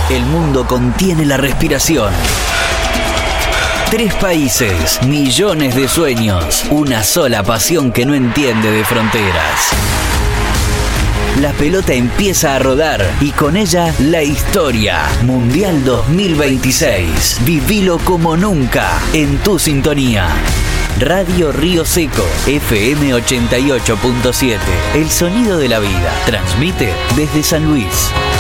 El mundo contiene la respiración. 3 países, millones de sueños, una sola pasión que no entiende de fronteras. La pelota empieza a rodar y con ella la historia. Mundial 2026. Vivilo como nunca en tu sintonía. Radio Río Seco, FM 88.7. El sonido de la vida. Transmite desde San Luis.